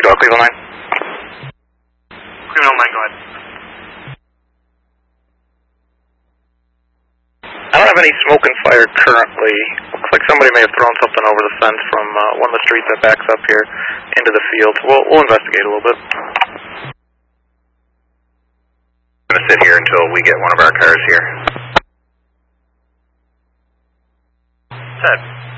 12, Cleveland 9. Cleveland 9, go ahead. I don't have any smoke and fire currently. Looks like somebody may have thrown something over the fence from one of the streets that backs up here into the field. We'll investigate a little bit. I'm going to sit here until we get one of our cars here. Ted.